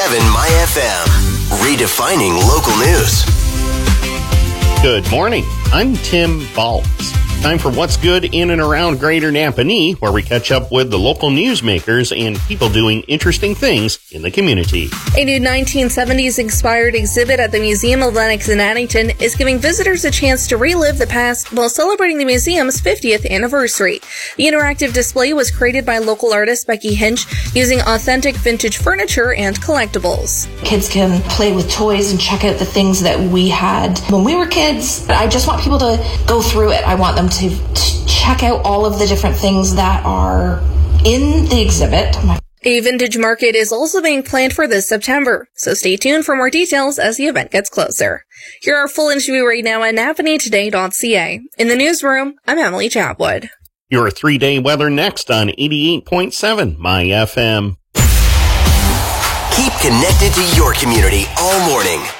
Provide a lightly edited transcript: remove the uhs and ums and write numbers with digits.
My FM, redefining local news. Good morning. I'm Tim Baltz. Time for What's Good in and around Greater Napanee, where we catch up with the local newsmakers and people doing interesting things in the community. A new 1970s-inspired exhibit at the Museum of Lennox in Addington is giving visitors a chance to relive the past while celebrating the museum's 50th anniversary. The interactive display was created by local artist Becky Hinch using authentic vintage furniture and collectibles. Kids can play with toys and check out the things that we had when we were kids. I just want people to go through it. I want them to check out all of the different things that are in the exhibit. A vintage market is also being planned for this September, so stay tuned for more details as the event gets closer. Hear our full interview right now at napaneetoday.ca. In the newsroom, I'm Emily Chapwood. Your 3-day weather next on 88.7 My FM. Keep connected to your community all morning